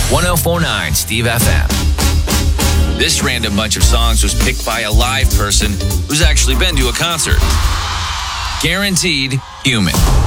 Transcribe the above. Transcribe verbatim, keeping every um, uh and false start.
one oh four point nine Steve F M. This random bunch of songs was picked by a live person who's actually been to a concert. Guaranteed Human.